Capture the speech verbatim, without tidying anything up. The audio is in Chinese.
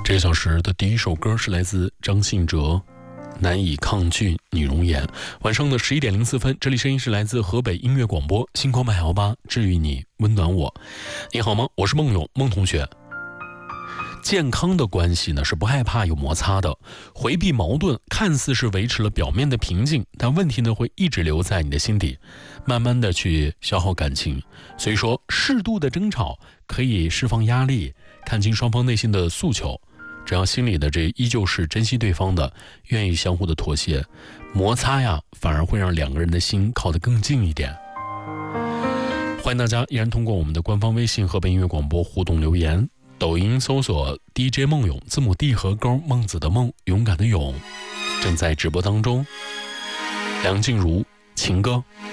这个小时的第一首歌是来自张信哲，难以抗拒你容颜。晚上的十一点零四分，这里声音是来自河北音乐广播，星空百摇吧，治愈你，温暖我。你好吗？我是孟勇，孟同学。健康的关系呢，是不害怕有摩擦的，回避矛盾看似是维持了表面的平静，但问题呢会一直留在你的心底，慢慢的去消耗感情。所以说，适度的争吵可以释放压力，看清双方内心的诉求。只要心里的这依旧是珍惜对方的，愿意相互的妥协，摩擦呀反而会让两个人的心靠得更近一点。欢迎大家依然通过我们的官方微信河北音乐广播互动留言，抖音搜索 D J 孟勇，字母 D 和勾，孟子的孟，勇敢的勇，正在直播当中。梁静茹情歌。